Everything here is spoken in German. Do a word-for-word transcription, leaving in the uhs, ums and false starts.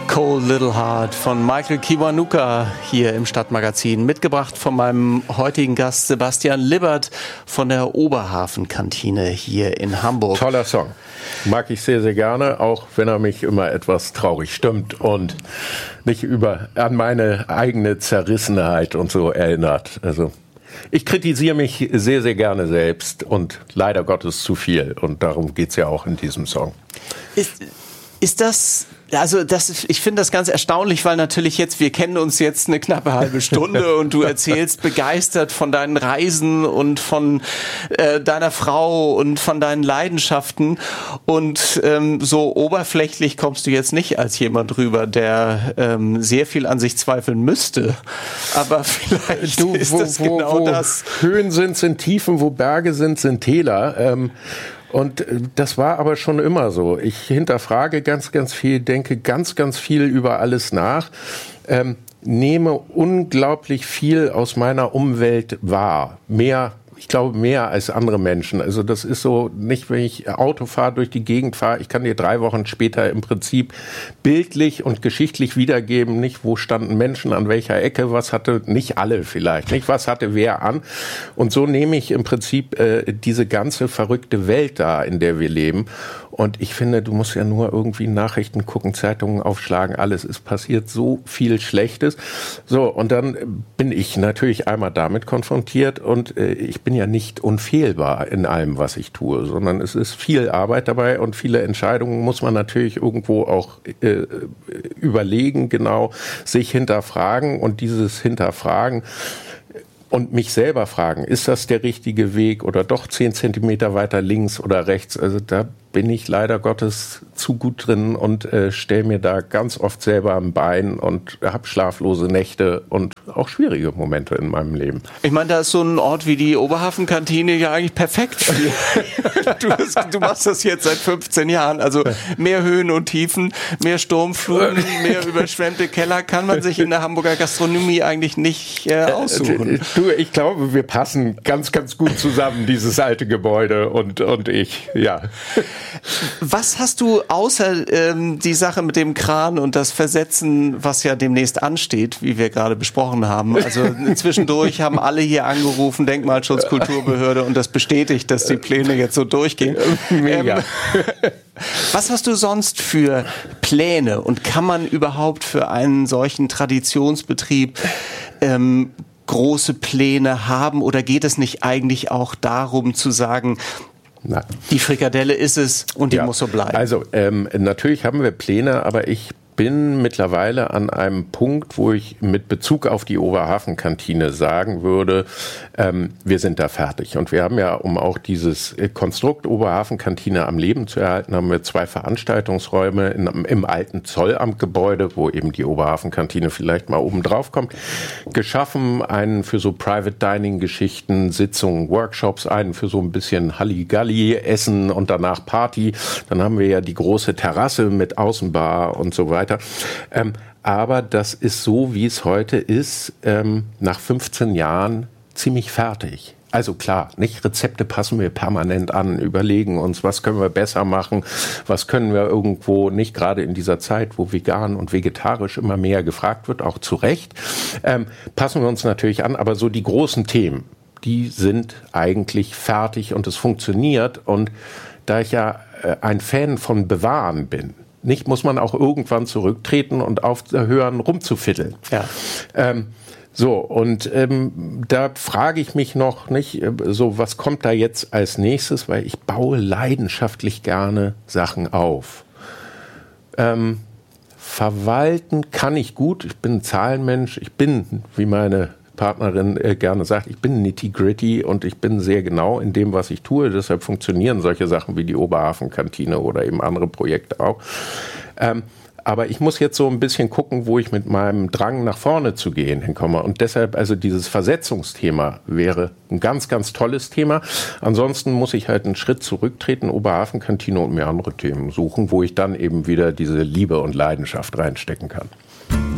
Cold Little Heart von Michael Kiwanuka hier im Stadtmagazin. Mitgebracht von meinem heutigen Gast Sebastian Libbert von der Oberhafenkantine hier in Hamburg. Toller Song. Mag ich sehr, sehr gerne, auch wenn er mich immer etwas traurig stimmt und nicht über, an meine eigene Zerrissenheit und so erinnert. Also ich kritisiere mich sehr, sehr gerne selbst und leider Gottes zu viel. Und darum geht's ja auch in diesem Song. Ist, ist das... Also das, ich finde das ganz erstaunlich, weil natürlich jetzt, wir kennen uns jetzt eine knappe halbe Stunde und du erzählst begeistert von deinen Reisen und von äh, deiner Frau und von deinen Leidenschaften und ähm, so oberflächlich kommst du jetzt nicht als jemand rüber, der ähm, sehr viel an sich zweifeln müsste. Aber vielleicht du, ist wo, das wo, genau wo das. Höhen sind, sind Tiefen, wo Berge sind, sind Täler. Ähm, Und das war aber schon immer so. Ich hinterfrage ganz, ganz viel, denke ganz, ganz viel über alles nach, ähm, nehme unglaublich viel aus meiner Umwelt wahr. Mehr, ich glaube, mehr als andere Menschen. Also das ist so, nicht wenn ich Auto fahre, durch die Gegend fahre, ich kann dir drei Wochen später im Prinzip bildlich und geschichtlich wiedergeben, nicht wo standen Menschen an welcher Ecke, was hatte, nicht alle vielleicht, nicht was hatte wer an. Und so nehme ich im Prinzip äh, diese ganze verrückte Welt da, in der wir leben. Und ich finde, du musst ja nur irgendwie Nachrichten gucken, Zeitungen aufschlagen, alles ist passiert, so viel Schlechtes. So, und dann bin ich natürlich einmal damit konfrontiert und äh, ich bin ja nicht unfehlbar in allem, was ich tue, sondern es ist viel Arbeit dabei und viele Entscheidungen muss man natürlich irgendwo auch äh, überlegen, genau, sich hinterfragen und dieses Hinterfragen und mich selber fragen, ist das der richtige Weg oder doch zehn Zentimeter weiter links oder rechts? Also da bin ich leider Gottes zu gut drin und äh, stelle mir da ganz oft selber am Bein und habe schlaflose Nächte und auch schwierige Momente in meinem Leben. Ich meine, da ist so ein Ort wie die Oberhafenkantine ja eigentlich perfekt für. du, du machst das jetzt seit fünfzehn Jahren, also mehr Höhen und Tiefen, mehr Sturmfluten, mehr überschwemmte Keller kann man sich in der Hamburger Gastronomie eigentlich nicht äh, aussuchen. Du, ich glaube, wir passen ganz, ganz gut zusammen, dieses alte Gebäude und, und ich, ja. Was hast du außer ähm, die Sache mit dem Kran und das Versetzen, was ja demnächst ansteht, wie wir gerade besprochen haben? Also zwischendurch haben alle hier angerufen, Denkmalschutz, Kulturbehörde, und das bestätigt, dass die Pläne jetzt so durchgehen. Mega. Ähm, was hast du sonst für Pläne und kann man überhaupt für einen solchen Traditionsbetrieb ähm, große Pläne haben oder geht es nicht eigentlich auch darum zu sagen, Nein. Die Frikadelle ist es und die ja, muss so bleiben? Also ähm, natürlich haben wir Pläne, aber ich bin mittlerweile an einem Punkt, wo ich mit Bezug auf die Oberhafenkantine sagen würde, ähm, wir sind da fertig. Und wir haben ja, um auch dieses Konstrukt Oberhafenkantine am Leben zu erhalten, haben wir zwei Veranstaltungsräume in, im alten Zollamtgebäude, wo eben die Oberhafenkantine vielleicht mal oben drauf kommt, geschaffen. Einen für so Private Dining Geschichten, Sitzungen, Workshops, einen für so ein bisschen Halligalli, Essen und danach Party. Dann haben wir ja die große Terrasse mit Außenbar und so weiter. Ähm, aber das ist so, wie es heute ist, ähm, nach fünfzehn Jahren ziemlich fertig. Also klar, nicht Rezepte passen wir permanent an, überlegen uns, was können wir besser machen, was können wir irgendwo, nicht gerade in dieser Zeit, wo vegan und vegetarisch immer mehr gefragt wird, auch zu Recht, ähm, passen wir uns natürlich an, aber so die großen Themen, die sind eigentlich fertig und es funktioniert. Und da ich ja äh, ein Fan von Bewahren bin, nicht, muss man auch irgendwann zurücktreten und aufhören, rumzufiddeln. Ja. Ähm, so, und ähm, da frage ich mich noch nicht, äh, so was kommt da jetzt als nächstes, weil ich baue leidenschaftlich gerne Sachen auf. Ähm, verwalten kann ich gut, ich bin ein Zahlenmensch, ich bin, wie meine Partnerin äh, gerne sagt, ich bin nitty-gritty und ich bin sehr genau in dem, was ich tue. Deshalb funktionieren solche Sachen wie die Oberhafenkantine oder eben andere Projekte auch. Ähm, aber ich muss jetzt so ein bisschen gucken, wo ich mit meinem Drang nach vorne zu gehen hinkomme. Und deshalb, also dieses Versetzungsthema wäre ein ganz, ganz tolles Thema. Ansonsten muss ich halt einen Schritt zurücktreten, Oberhafenkantine und mir andere Themen suchen, wo ich dann eben wieder diese Liebe und Leidenschaft reinstecken kann.